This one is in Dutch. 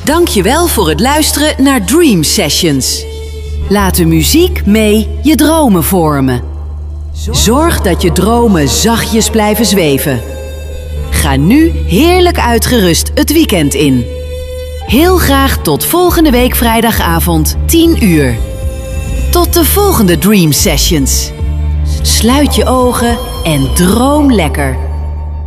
Dankjewel voor het luisteren naar Dream Sessions. Laat de muziek mee je dromen vormen. Zorg dat je dromen zachtjes blijven zweven. Ga nu heerlijk uitgerust het weekend in. Heel graag tot volgende week vrijdagavond 10 uur. Tot de volgende Dream Sessions. Sluit je ogen en droom lekker.